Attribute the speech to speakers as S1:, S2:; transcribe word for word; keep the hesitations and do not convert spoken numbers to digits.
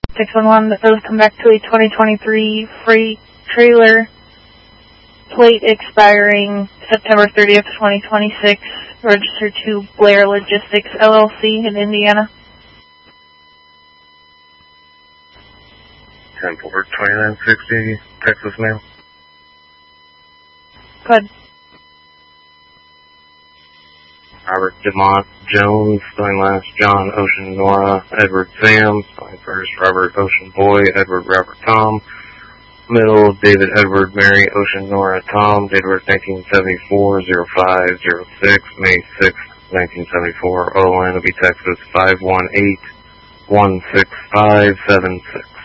S1: six one one, that does come back to a twenty twenty-three freight trailer, plate expiring September thirtieth, twenty twenty-six, registered to Blair Logistics, L L C in Indiana.
S2: ten four, twenty-nine sixty, Texas mail.
S1: Go ahead.
S2: Robert Demont Jones, spelling last John Ocean Nora Edward Sam, spelling first Robert Ocean Boy Edward Robert Tom, middle David Edward Mary Ocean Nora Tom, date of birth nineteen seventy-four, oh five oh six, May sixth, nineteen seventy-four, Orlando, Texas five one eight, one six five seven six.